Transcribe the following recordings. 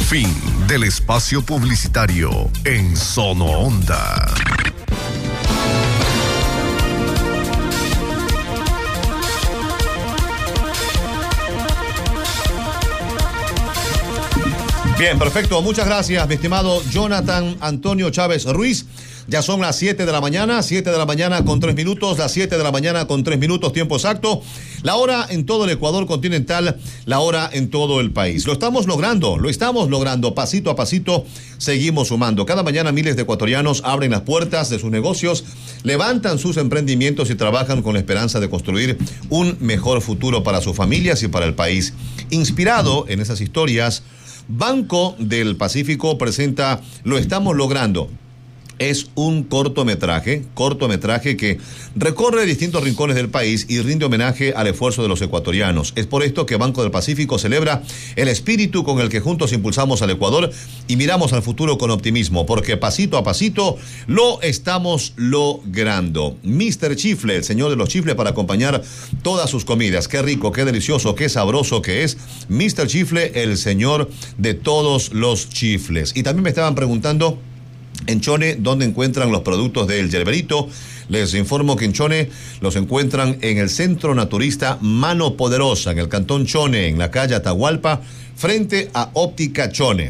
Fin del espacio publicitario en Sono Onda. Bien, perfecto. Muchas gracias, mi estimado Jonathan Antonio Chávez Ruiz. Ya son las 7 de la mañana, 7 de la mañana con 3 minutos, las 7 de la mañana con 3 minutos, tiempo exacto. La hora en todo el Ecuador continental, la hora en todo el país. Lo estamos logrando, pasito a pasito seguimos sumando. Cada mañana miles de ecuatorianos abren las puertas de sus negocios, levantan sus emprendimientos y trabajan con la esperanza de construir un mejor futuro para sus familias y para el país. Inspirado en esas historias, Banco del Pacífico presenta Lo estamos logrando. Es un cortometraje que recorre distintos rincones del país y rinde homenaje al esfuerzo de los ecuatorianos. Es por esto que Banco del Pacífico celebra el espíritu con el que juntos impulsamos al Ecuador y miramos al futuro con optimismo, porque pasito a pasito lo estamos logrando. Mr. Chifle, el señor de los chifles para acompañar todas sus comidas. Qué rico, qué delicioso, qué sabroso que es. Mr. Chifle, el señor de todos los chifles. Y también me estaban preguntando en Chone, ¿dónde encuentran los productos del Yerberito? Les informo que en Chone los encuentran en el Centro Naturista Mano Poderosa, en el Cantón Chone, en la calle Atahualpa, frente a Óptica Chone,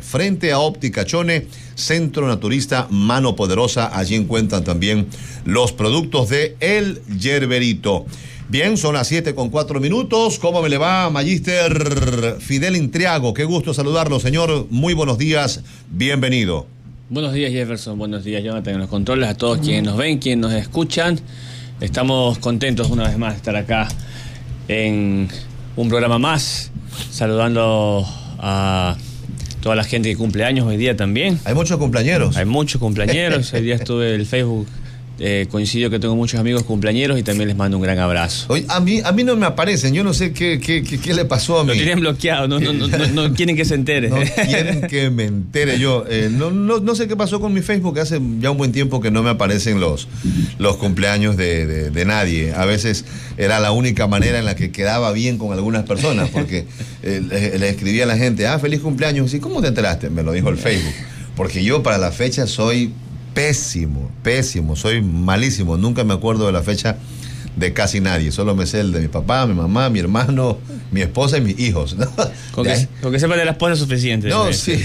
Centro Naturista Mano Poderosa. Allí encuentran también los productos de El Yerberito. Bien, son las 7:04. ¿Cómo me le va, Magíster Fidel Intriago? Qué gusto saludarlo, señor. Muy buenos días, bienvenido. Buenos días, Jefferson. Buenos días, Jonathan, en los controles, a todos quienes nos ven, quienes nos escuchan. Estamos contentos una vez más de estar acá en un programa más, saludando a toda la gente que cumple años hoy día también. Hay muchos cumpleañeros. Hoy día estuve en el Facebook. Coincido que tengo muchos amigos cumpleañeros y también les mando un gran abrazo. Oye, a mí no me aparecen, yo no sé qué le pasó a mí. Lo tienen bloqueado, no quieren que se entere. No quieren que me entere yo. No sé qué pasó con mi Facebook, hace ya un buen tiempo que no me aparecen los cumpleaños de nadie. A veces era la única manera en la que quedaba bien con algunas personas, porque le escribía a la gente, feliz cumpleaños. ¿Y cómo te enteraste? Me lo dijo el Facebook. Porque yo para la fecha soy pésimo, soy malísimo, nunca me acuerdo de la fecha de casi nadie, solo me sé el de mi papá, mi mamá, mi hermano, mi esposa y mis hijos, ¿no? Con que sepa de la esposa es suficiente. No, sí.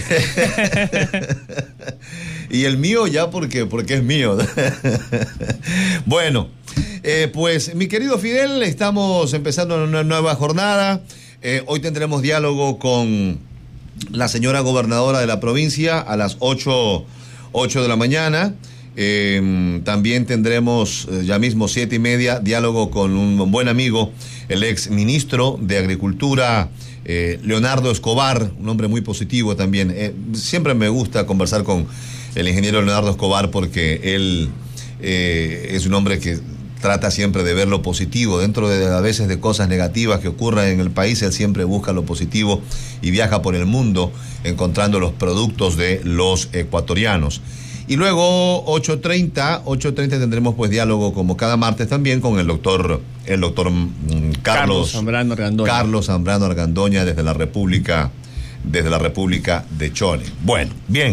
Y el mío ya porque es mío. Bueno, pues mi querido Fidel, estamos empezando una nueva jornada. Hoy tendremos diálogo con la señora gobernadora de la provincia a las 8 de la mañana. También tendremos ya mismo 7:30 diálogo con un buen amigo, el ex ministro de Agricultura, Leonardo Escobar, un hombre muy positivo también. Siempre me gusta conversar con el ingeniero Leonardo Escobar porque él es un hombre que trata siempre de ver lo positivo dentro de a veces de cosas negativas que ocurran en el país. Él siempre busca lo positivo y viaja por el mundo encontrando los productos de los ecuatorianos. Y luego 8:30 tendremos pues diálogo como cada martes también con el doctor Carlos Zambrano Argandoña desde la República de Chone. Bueno, bien.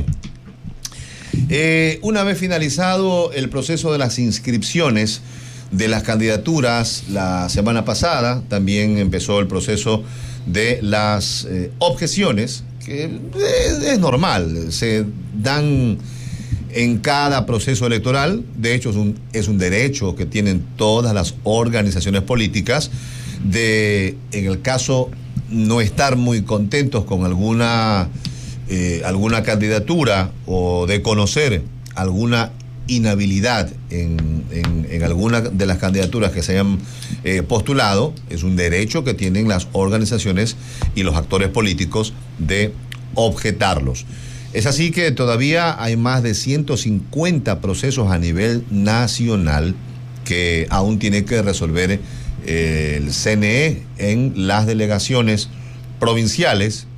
Una vez finalizado el proceso de las inscripciones de las candidaturas la semana pasada, también empezó el proceso de las objeciones, que es normal, se dan en cada proceso electoral. De hecho es un derecho que tienen todas las organizaciones políticas de, en el caso, no estar muy contentos con alguna candidatura o de conocer alguna inhabilidad en alguna de las candidaturas que se hayan postulado. Es un derecho que tienen las organizaciones y los actores políticos de objetarlos. Es así que todavía hay más de 150 procesos a nivel nacional que aún tiene que resolver el CNE en las delegaciones provinciales.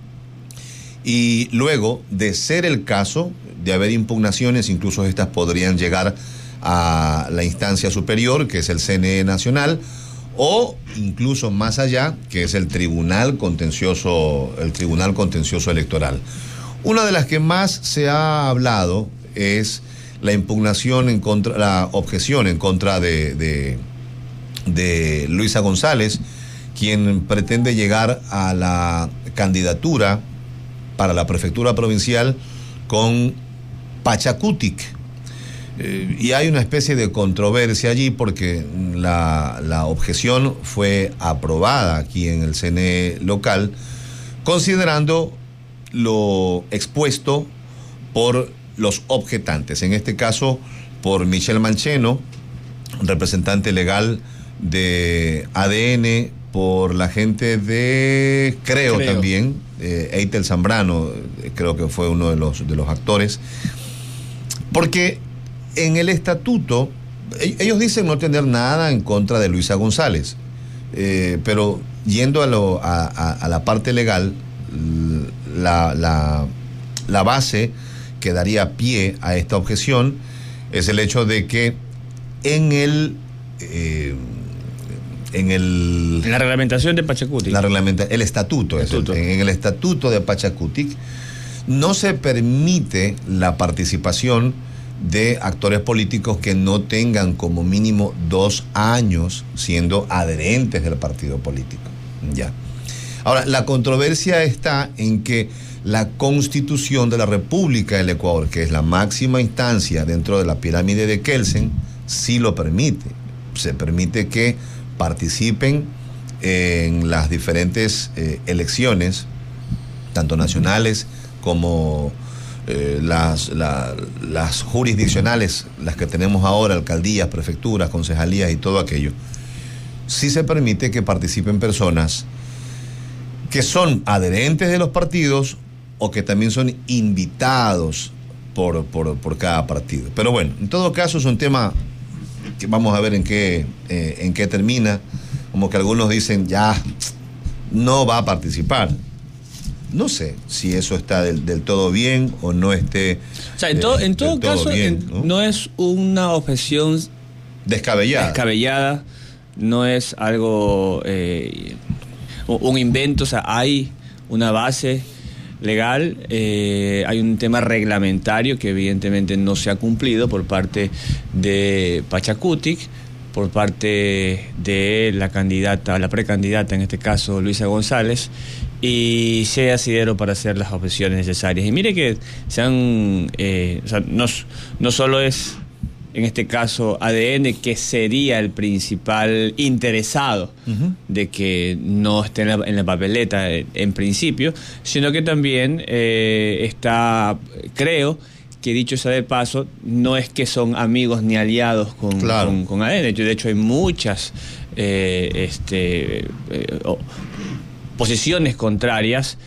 Y luego de ser el caso de haber impugnaciones, incluso estas podrían llegar a la instancia superior, que es el CNE nacional, o incluso más allá, que es el Tribunal Contencioso Electoral. Una de las que más se ha hablado es la impugnación en contra, la objeción en contra de Luisa González, quien pretende llegar a la candidatura para la prefectura provincial con Pachacutic. Y hay una especie de controversia allí porque la objeción fue aprobada aquí en el CNE local, considerando lo expuesto por los objetantes, en este caso por Michelle Mancheno, representante legal de ADN, por la gente de Creo. También, Eitel Zambrano, creo que fue uno de los actores, porque en el estatuto, ellos dicen no tener nada en contra de Luisa González, pero yendo a la parte legal, la base que daría pie a esta objeción es el hecho de que en la reglamentación de Pachacutic, el estatuto. En el estatuto de Pachacutic no se permite la participación de actores políticos que no tengan como mínimo 2 años siendo adherentes del partido político. Ya. Ahora, la controversia está en que la Constitución de la República del Ecuador, que es la máxima instancia dentro de la pirámide de Kelsen, sí lo permite. Se permite que participen en las diferentes elecciones, tanto nacionales como las jurisdiccionales, las que tenemos ahora, alcaldías, prefecturas, concejalías y todo aquello. Sí se permite que participen personas que son adherentes de los partidos o que también son invitados por cada partido. Pero bueno, en todo caso es un tema que vamos a ver en qué termina. Como que algunos dicen ya no va a participar. No sé si eso está del todo bien o no esté. O sea, en todo caso bien, ¿no? Es una objeción descabellada, no es algo un invento. O sea, hay una base legal, hay un tema reglamentario que evidentemente no se ha cumplido por parte de Pachacutic, por parte de la candidata, la precandidata, en este caso Luisa González, y sea asidero para hacer las objeciones necesarias. Y mire que o sea, no solo es en este caso ADN, que sería el principal interesado de que no esté en la papeleta en principio, sino que también está, creo que dicho sea de paso, no es que son amigos ni aliados con ADN. De hecho hay muchas posiciones contrarias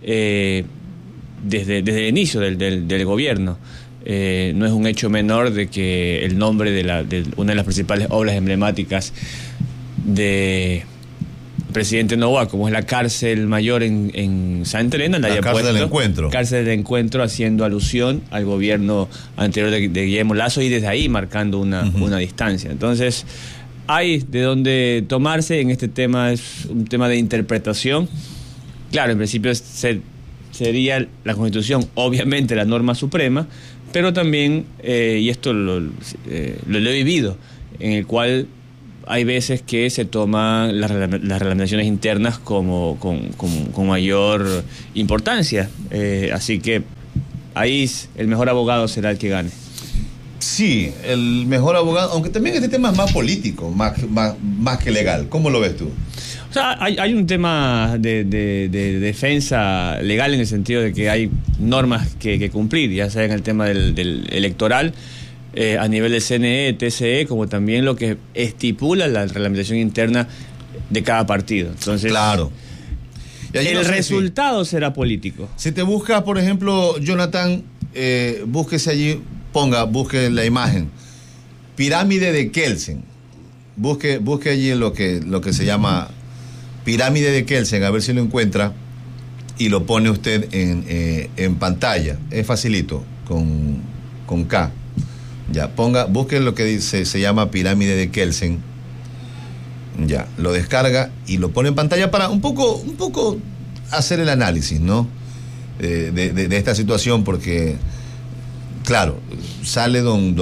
desde el inicio del gobierno. No es un hecho menor de que el nombre de una de las principales obras emblemáticas de presidente Noboa, como es la cárcel mayor en Santa Elena, la cárcel del Encuentro. Cárcel del Encuentro, haciendo alusión al gobierno anterior de Guillermo Lasso, y desde ahí marcando una distancia. Entonces, hay de dónde tomarse. En este tema es un tema de interpretación. Claro, en principio sería la Constitución, obviamente, la norma suprema, pero también, y esto lo he vivido, en el cual hay veces que se toman las reglamentaciones internas con mayor importancia. Así que ahí el mejor abogado será el que gane. Sí, el mejor abogado, aunque también este tema es más político, más que legal. ¿Cómo lo ves tú? O sea, hay un tema de defensa legal, en el sentido de que hay normas que cumplir, ya sea en el tema del electoral, a nivel de CNE, TCE, como también lo que estipula la reglamentación interna de cada partido. Entonces, claro. El resultado será político. Si te buscas, por ejemplo, Jonathan, búsquese allí, busque la imagen, pirámide de Kelsen. Busque allí lo que se llama pirámide de Kelsen, a ver si lo encuentra y lo pone usted en pantalla. Es facilito, con K. Ya, busque lo que dice, se llama pirámide de Kelsen. Ya, lo descarga y lo pone en pantalla para un poco hacer el análisis, ¿no? de esta situación, porque, claro, sale don...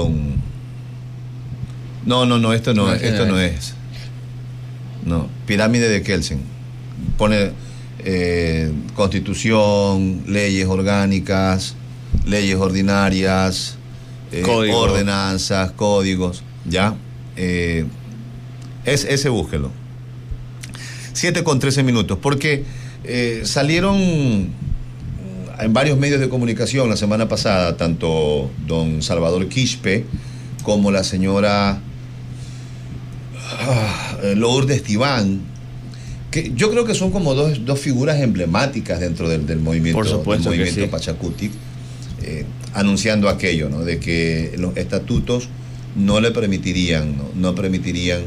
No, esto no es. No, pirámide de Kelsen. Pone constitución, leyes orgánicas, leyes ordinarias, ordenanzas, códigos, ¿ya? Ese búsquelo. 7:13, porque salieron en varios medios de comunicación la semana pasada, tanto don Salvador Quispe como la señora Lourdes Tibán, que yo creo que son como dos figuras emblemáticas dentro del movimiento, por supuesto, del movimiento sí. Pachacuti, anunciando aquello, ¿no? De que los estatutos no le permitirían, no permitirían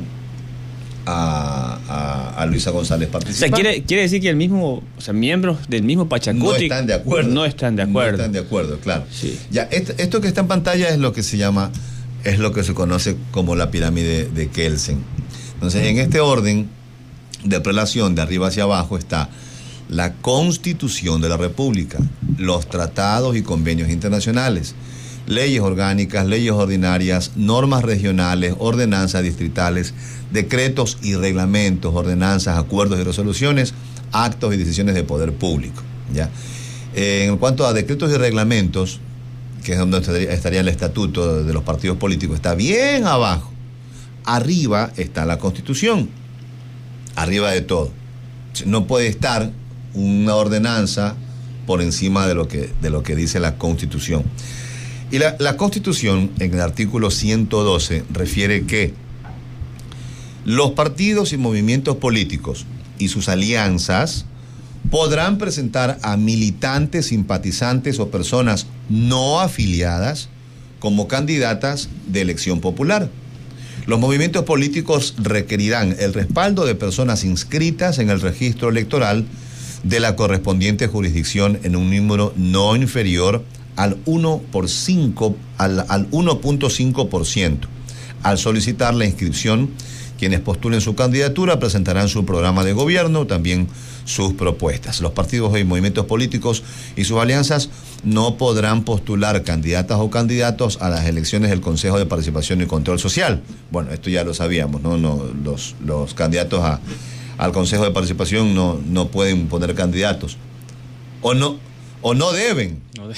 a Luisa González participar. O sea, quiere decir que miembros del mismo Pachacuti no están de acuerdo. No están de acuerdo. No están de acuerdo, claro. Sí. Ya, esto que está en pantalla es lo que se conoce como la pirámide de Kelsen. Entonces, en este orden de prelación, de arriba hacia abajo, está la Constitución de la República, los tratados y convenios internacionales, leyes orgánicas, leyes ordinarias, normas regionales, ordenanzas distritales, decretos y reglamentos, ordenanzas, acuerdos y resoluciones, actos y decisiones de poder público, ¿ya? En cuanto a decretos y reglamentos, que es donde estaría el estatuto de los partidos políticos, está bien abajo. Arriba está la Constitución, arriba de todo. No puede estar una ordenanza por encima de lo que dice la Constitución. Y la Constitución, en el artículo 112, refiere que los partidos y movimientos políticos y sus alianzas podrán presentar a militantes, simpatizantes o personas no afiliadas como candidatas de elección popular. Los movimientos políticos requerirán el respaldo de personas inscritas en el registro electoral de la correspondiente jurisdicción en un número no inferior al 1.5%. Al solicitar la inscripción, quienes postulen su candidatura presentarán su programa de gobierno, también sus propuestas. Los partidos y movimientos políticos y sus alianzas no podrán postular candidatas o candidatos a las elecciones del Consejo de Participación y Control Social. Bueno, esto ya lo sabíamos, ¿no? Los candidatos al Consejo de Participación no pueden poner candidatos. O no deben.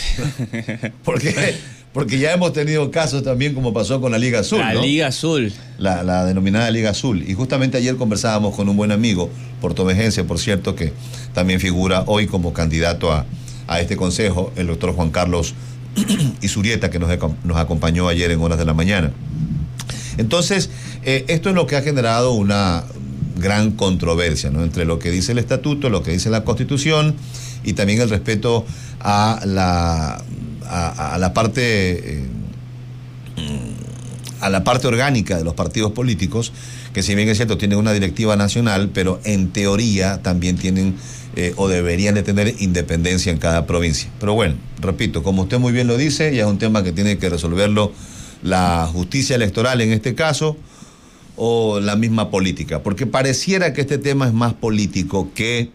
Porque ya hemos tenido casos también, como pasó con la Liga Azul, ¿no? Liga Azul. La denominada Liga Azul. Y justamente ayer conversábamos con un buen amigo, portovejense, por cierto, que también figura hoy como candidato a este consejo, el doctor Juan Carlos Isurieta, que nos acompañó ayer en horas de la mañana. Entonces, esto es lo que ha generado una gran controversia, ¿no? Entre lo que dice el estatuto, lo que dice la Constitución y también el respeto a la parte orgánica de los partidos políticos, que si bien es cierto tienen una directiva nacional, pero en teoría también tienen o deberían de tener independencia en cada provincia. Pero bueno, repito, como usted muy bien lo dice, ya es un tema que tiene que resolverlo la justicia electoral en este caso, o la misma política, porque pareciera que este tema es más político que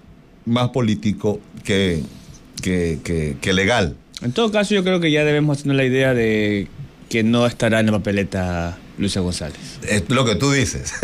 legal. En todo caso, yo creo que ya debemos tener la idea de que no estará en la papeleta Luisa González. Es lo que tú dices.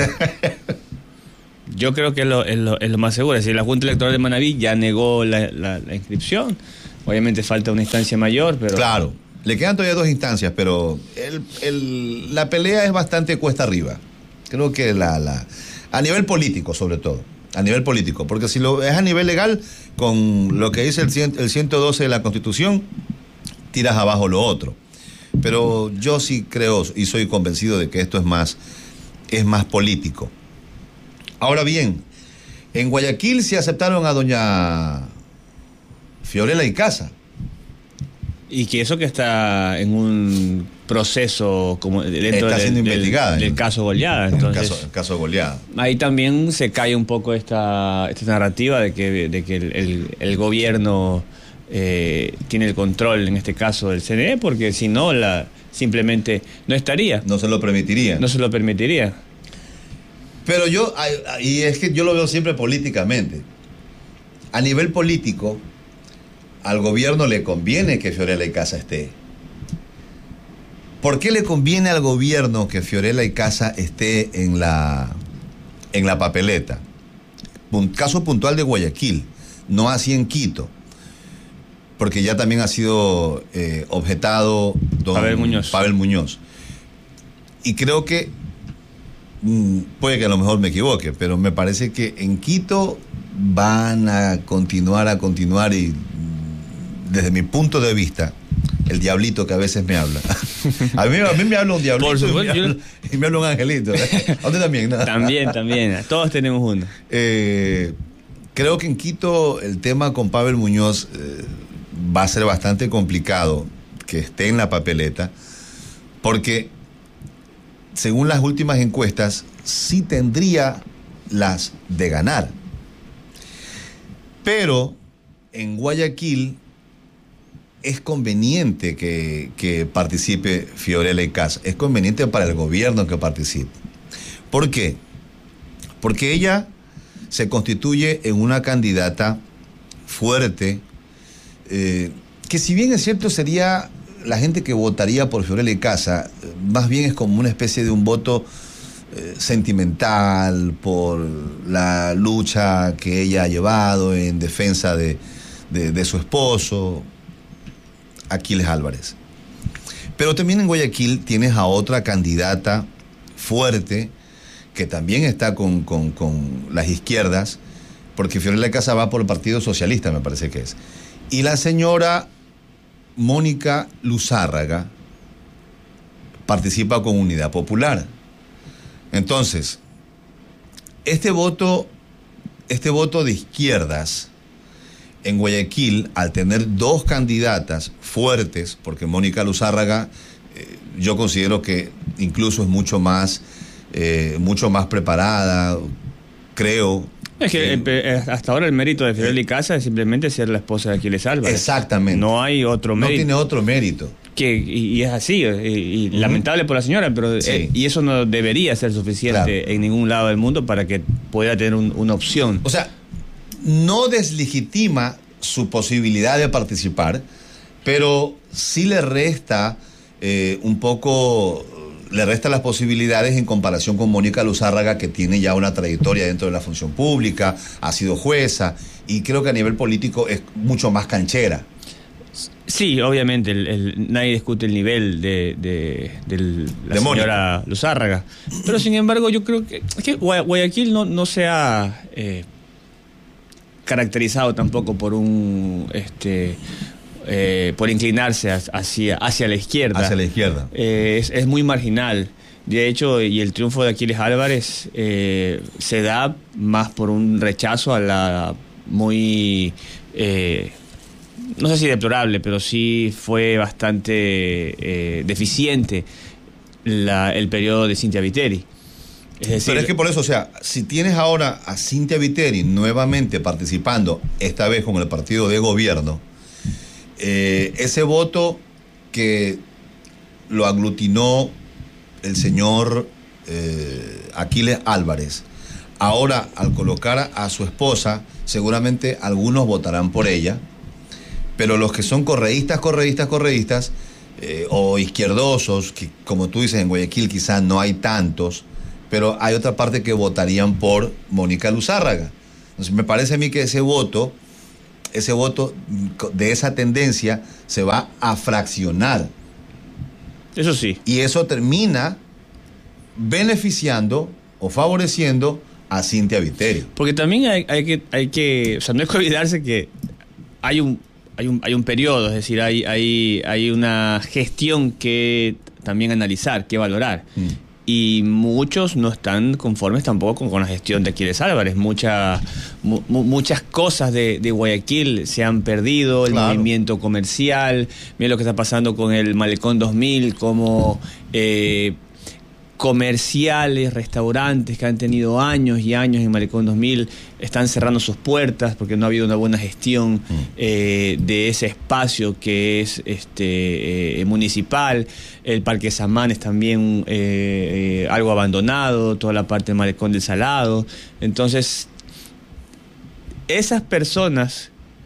Yo creo que es lo más seguro. Es decir, la Junta Electoral de Manabí ya negó la inscripción. Obviamente falta una instancia mayor, pero... Claro, le quedan todavía 2 instancias, pero la pelea es bastante cuesta arriba. Creo que a nivel político, sobre todo. A nivel político, porque si lo es a nivel legal, con lo que dice el 112 de la Constitución, tiras abajo lo otro. Pero yo sí creo y soy convencido de que esto es más político. Ahora bien, en Guayaquil se aceptaron a doña Fiorella Icaza. Y que eso que está en un proceso como dentro está siendo investigada del caso Goliada. Entonces, el caso Goliada. Ahí también se cae un poco esta narrativa de que el gobierno tiene el control, en este caso, del CNE, porque si no, simplemente no estaría. No se lo permitiría. No se lo permitiría. Pero y es que yo lo veo siempre políticamente. A nivel político, al gobierno le conviene que Fiorella y Casa esté. ¿Por qué le conviene al gobierno que Fiorella y Casa esté en la papeleta? Un caso puntual de Guayaquil, no así en Quito, porque ya también ha sido objetado don Pavel Muñoz. Y creo que, puede que a lo mejor me equivoque, pero me parece que en Quito van a continuar y desde mi punto de vista, el diablito que a veces me habla. A mí me habla un diablito. Por supuesto, y me habla un angelito. ¿A usted también? ¿No? También. Todos tenemos uno. Creo que en Quito el tema con Pavel Muñoz va a ser bastante complicado que esté en la papeleta, porque según las últimas encuestas sí tendría las de ganar. Pero en Guayaquil es conveniente que participe Fiorella y Casa. Es conveniente para el gobierno que participe. ¿Por qué? Porque ella se constituye en una candidata fuerte, que si bien es cierto sería la gente que votaría por Fiorella y Casa, más bien es como una especie de un voto sentimental por la lucha que ella ha llevado en defensa de su esposo, Aquiles Álvarez. Pero también en Guayaquil tienes a otra candidata fuerte que también está con las izquierdas, porque Fiorella Casa va por el Partido Socialista, me parece que es. Y la señora Mónica Luzárraga participa con Unidad Popular. Entonces, este voto de izquierdas en Guayaquil, al tener dos candidatas fuertes, porque Mónica Luzárraga, yo considero que incluso es mucho más preparada, creo. Es que hasta ahora el mérito de Fiorella y Casa es simplemente ser la esposa de Aquiles Álvarez. Exactamente. No hay otro mérito. No tiene otro mérito. Y es así, y lamentable por la señora, pero sí. Y eso no debería ser suficiente en ningún lado del mundo para que pueda tener una opción. O sea, no deslegitima su posibilidad de participar, pero sí le resta le resta las posibilidades en comparación con Mónica Luzárraga, que tiene ya una trayectoria dentro de la función pública, ha sido jueza, y creo que a nivel político es mucho más canchera. Sí, obviamente, nadie discute el nivel de la señora Mónica Luzárraga, pero sin embargo yo creo que Guayaquil no se ha caracterizado tampoco por por inclinarse hacia la izquierda. Hacia la izquierda. Es muy marginal. De hecho, y el triunfo de Aquiles Álvarez se da más por un rechazo a la muy... no sé si deplorable, pero sí fue bastante deficiente el periodo de Cynthia Viteri. Es decir, pero es que por eso, o sea, si tienes ahora a Cynthia Viteri nuevamente participando, esta vez con el partido de gobierno, ese voto que lo aglutinó el señor Aquiles Álvarez, ahora al colocar a su esposa, seguramente algunos votarán por ella, pero los que son correístas o izquierdosos, que como tú dices en Guayaquil quizás no hay tantos, pero hay otra parte que votarían por Mónica Luzárraga. Entonces me parece a mí que ese voto de esa tendencia se va a fraccionar. Eso sí. Y eso termina beneficiando o favoreciendo a Cynthia Viteri. Porque también hay que, o sea, no hay que olvidarse que hay un periodo, es decir, hay una gestión que también analizar, que valorar. Y muchos no están conformes tampoco con la gestión de Aquiles Álvarez. Muchas cosas de Guayaquil se han perdido, el movimiento comercial, mira lo que está pasando con el Malecón 2000, como comerciales, restaurantes que han tenido años y años en Malecón 2000 están cerrando sus puertas porque no ha habido una buena gestión de ese espacio que es municipal. El Parque Samán es también algo abandonado, toda la parte del Malecón del Salado. Entonces, esas personas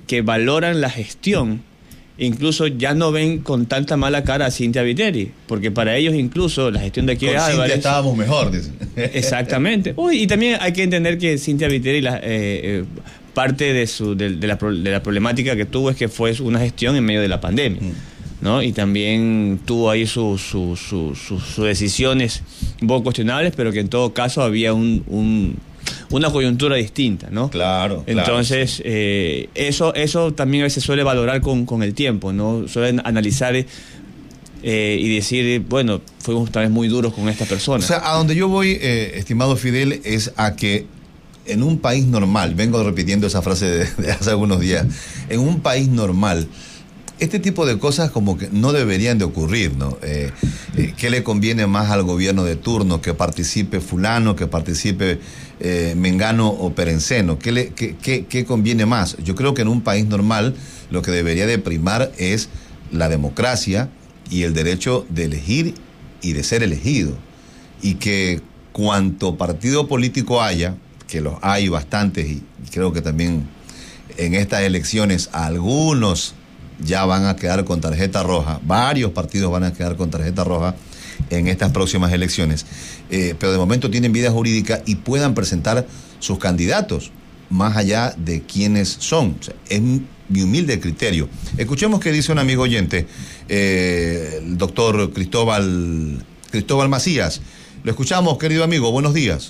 que valoran la gestión, incluso ya no ven con tanta mala cara a Cynthia Viteri, porque para ellos incluso la gestión de aquí de Álvarez... Cynthia estábamos mejor, dicen. Exactamente. Y también hay que entender que Cynthia Viteri, parte de la problemática que tuvo es que fue una gestión en medio de la pandemia, ¿no? Y también tuvo ahí sus decisiones un poco cuestionables, pero que en todo caso había una coyuntura distinta, ¿no? Claro. Entonces, eso también a veces suele valorar con el tiempo, ¿no? Suelen analizar y decir, bueno, fuimos tal vez muy duros con esta persona. O sea, a donde yo voy, estimado Fidel, es a que en un país normal, vengo repitiendo esa frase de hace algunos días, en un país normal, este tipo de cosas como que no deberían de ocurrir, ¿no? ¿Qué le conviene más al gobierno de turno? Que participe fulano, que participe mengano o perenceno. ¿Qué conviene más? Yo creo que en un país normal lo que debería de primar es la democracia y el derecho de elegir y de ser elegido. Y que cuanto partido político haya, que los hay bastantes, y creo que también en estas elecciones algunos ya van a quedar con tarjeta roja, varios partidos van a quedar con tarjeta roja en estas próximas elecciones, pero de momento tienen vida jurídica y puedan presentar sus candidatos, más allá de quiénes son. O sea, es mi humilde criterio. Escuchemos qué dice un amigo oyente, el doctor Cristóbal Macías. Lo escuchamos, querido amigo, buenos días.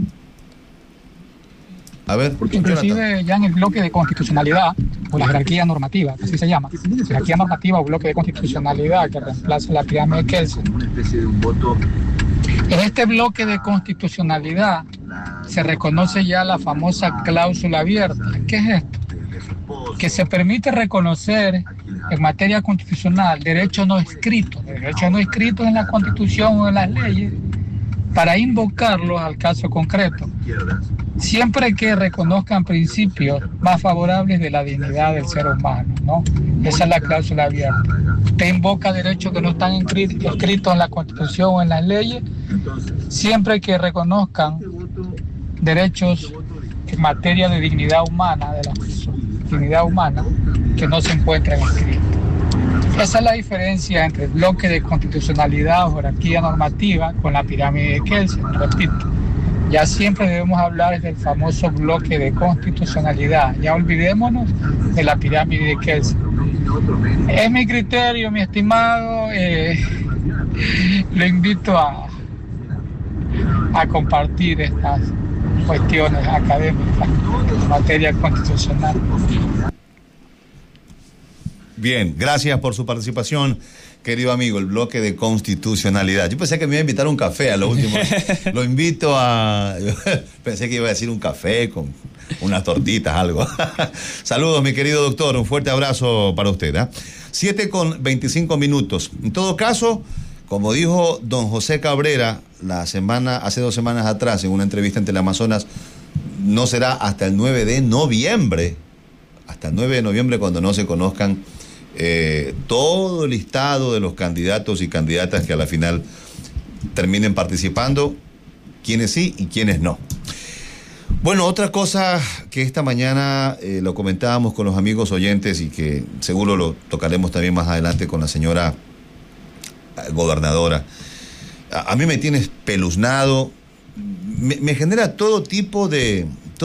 A ver, inclusive ya en el bloque de constitucionalidad o la jerarquía normativa, así se llama, jerarquía normativa o bloque de constitucionalidad que reemplaza la pirámide de Kelsen. En este bloque de constitucionalidad se reconoce ya la famosa cláusula abierta. ¿Qué es esto? Que se permite reconocer en materia constitucional derechos no escritos en la Constitución o en las leyes, para invocarlos al caso concreto, siempre que reconozcan principios más favorables de la dignidad del ser humano, ¿no? Esa es la cláusula abierta. Usted invoca derechos que no están escritos en la Constitución o en las leyes, siempre que reconozcan derechos en materia de dignidad humana de la persona, dignidad humana que no se encuentran escritos. Esa es la diferencia entre el bloque de constitucionalidad o jerarquía normativa con la pirámide de Kelsen. Repito, ya siempre debemos hablar del famoso bloque de constitucionalidad. Ya olvidémonos de la pirámide de Kelsen. Es mi criterio, mi estimado. Lo invito a compartir estas cuestiones académicas en materia constitucional. Bien, gracias por su participación, querido amigo. El bloque de constitucionalidad. Yo pensé que me iba a invitar a un café a lo último. Lo invito a... Pensé que iba a decir un café con unas tortitas, algo. Saludos, mi querido doctor. Un fuerte abrazo para usted. 7:25. En todo caso, como dijo don José Cabrera hace 2 semanas atrás, en una entrevista en Teleamazonas, no será hasta el 9 de noviembre. Hasta el 9 de noviembre cuando no se conozcan todo el listado de los candidatos y candidatas que a la final terminen participando, quienes sí y quienes no. Bueno, otra cosa que esta mañana lo comentábamos con los amigos oyentes y que seguro lo tocaremos también más adelante con la señora gobernadora. A mí me tiene espeluznado, me genera todo tipo de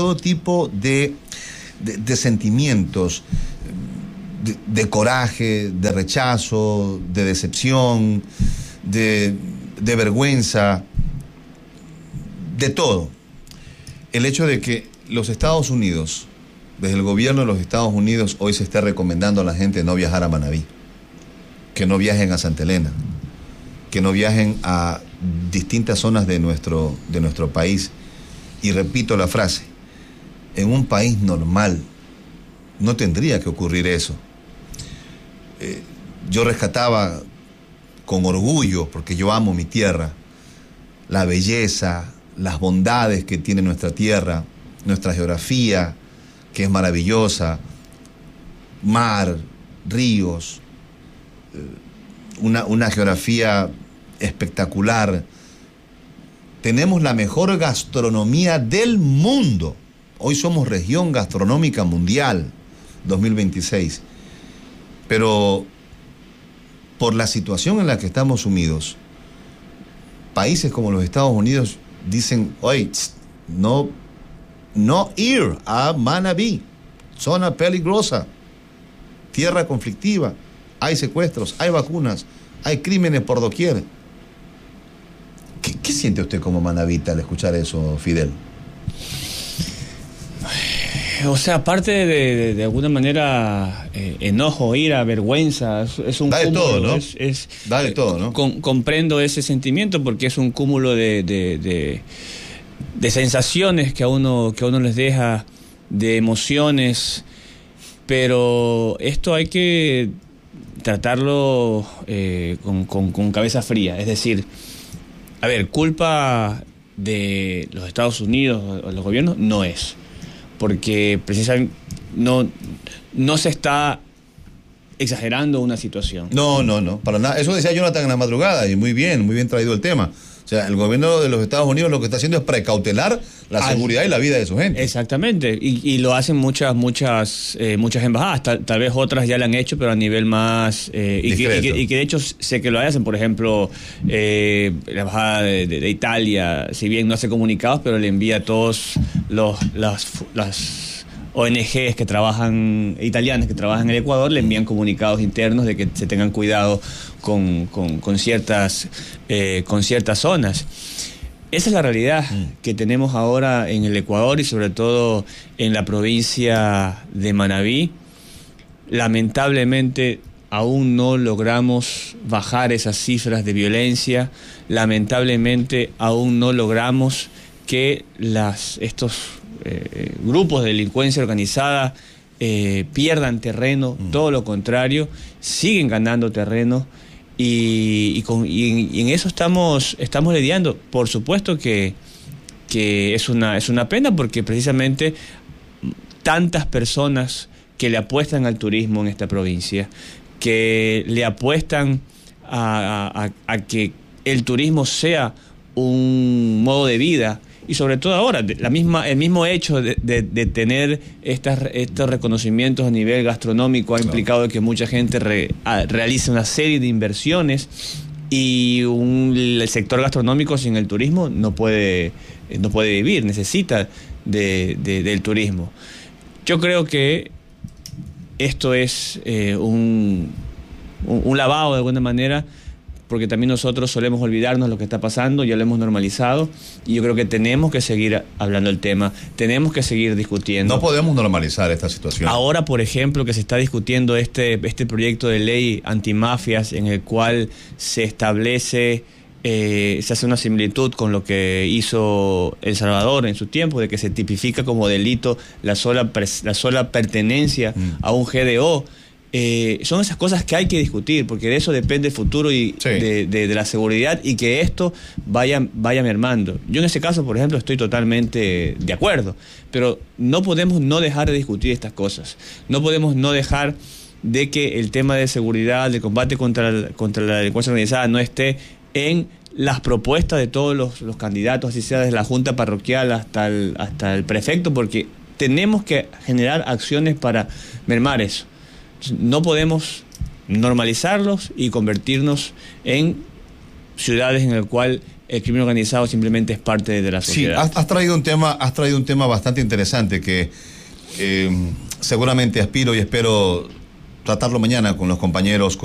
sentimientos, de coraje, de rechazo, de decepción, de vergüenza, de todo. El hecho de que los Estados Unidos, desde el gobierno de los Estados Unidos, hoy se está recomendando a la gente no viajar a Manabí, que no viajen a Santa Elena, que no viajen a distintas zonas de nuestro país. Y repito la frase, en un país normal no tendría que ocurrir eso. Yo rescataba con orgullo, porque yo amo mi tierra, la belleza, las bondades que tiene nuestra tierra, nuestra geografía, que es maravillosa, mar, ríos, una geografía espectacular. Tenemos la mejor gastronomía del mundo. Hoy somos región gastronómica mundial. 2026. Pero por la situación en la que estamos sumidos, países como los Estados Unidos dicen, oye, no ir a Manabí, zona peligrosa, tierra conflictiva, hay secuestros, hay vacunas, hay crímenes por doquier. ¿Qué siente usted como manabita al escuchar eso, Fidel? O sea, aparte de alguna manera enojo, ira, vergüenza, es un da de cúmulo, todo, ¿no? Da de todo, ¿no? Comprendo ese sentimiento porque es un cúmulo de sensaciones que a uno les deja, de emociones, pero esto hay que tratarlo con cabeza fría. Es decir, a ver, culpa de los Estados Unidos o los gobiernos no es, porque precisamente no se está exagerando una situación. No, para nada. Eso decía Jonathan en la madrugada y muy bien traído el tema. O sea, el gobierno de los Estados Unidos lo que está haciendo es precautelar la seguridad y la vida de su gente. Exactamente, y lo hacen muchas embajadas, tal vez otras ya lo han hecho, pero a nivel más... y que de hecho sé que lo hacen, por ejemplo, la embajada de Italia, si bien no hace comunicados, pero le envía a todos las ONGs que trabajan, italianas que trabajan en el Ecuador, le envían comunicados internos de que se tengan cuidado con ciertas zonas. Esa es la realidad que tenemos ahora en el Ecuador y sobre todo en la provincia de Manabí. Lamentablemente aún no logramos bajar esas cifras de violencia. Lamentablemente aún no logramos que estos grupos de delincuencia organizada pierdan terreno. Todo lo contrario, siguen ganando terreno. Y en eso estamos lidiando. Por supuesto que es una pena porque precisamente tantas personas que le apuestan al turismo en esta provincia, que le apuestan a que el turismo sea un modo de vida, y sobre todo ahora, el mismo hecho de tener estos reconocimientos a nivel gastronómico ha implicado que mucha gente realice una serie de inversiones y el sector gastronómico sin el turismo no puede vivir, necesita del turismo. Yo creo que esto es un lavado de alguna manera, porque también nosotros solemos olvidarnos lo que está pasando, ya lo hemos normalizado, y yo creo que tenemos que seguir hablando del tema, tenemos que seguir discutiendo. No podemos normalizar esta situación. Ahora, por ejemplo, que se está discutiendo este proyecto de ley antimafias en el cual se establece, se hace una similitud con lo que hizo El Salvador en su tiempo, de que se tipifica como delito la sola pertenencia a un GDO. Son esas cosas que hay que discutir, porque de eso depende el futuro de la seguridad, y que esto vaya mermando. Yo en ese caso, por ejemplo, estoy totalmente de acuerdo, pero no podemos no dejar de discutir estas cosas. No podemos no dejar de que el tema de seguridad, de combate contra la delincuencia organizada no esté en las propuestas de todos los candidatos, así sea desde la junta parroquial hasta el prefecto, porque tenemos que generar acciones para mermar eso. No podemos normalizarlos y convertirnos en ciudades en el cual el crimen organizado simplemente es parte de la sociedad. Sí, has traído un tema bastante interesante que seguramente aspiro y espero tratarlo mañana con los compañeros.